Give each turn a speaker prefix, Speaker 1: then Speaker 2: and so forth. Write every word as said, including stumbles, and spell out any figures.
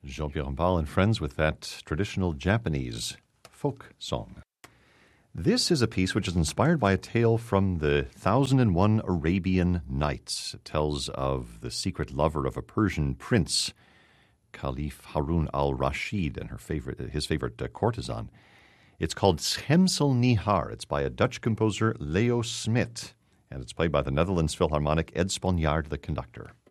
Speaker 1: Jean-Pierre Rampal and friends with that traditional Japanese folk song. This is a piece which is inspired by a tale from the Thousand and One Arabian Nights. It tells of the secret lover of a Persian prince, Caliph Harun al-Rashid, and her favorite, his favorite uh, courtesan. It's called Schemsel Nihar. It's by a Dutch composer, Leo Smit, and it's played by the Netherlands Philharmonic, Ed Sponjaard, the conductor.